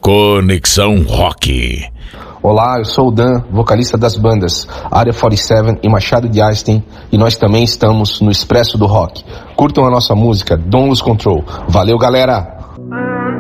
Conexão Rock. Olá, eu sou o Dan, vocalista das bandas Área 47 e Machado de Einstein, e nós também estamos no Expresso do Rock. Curtam a nossa música Don't Lose Control. Valeu, galera!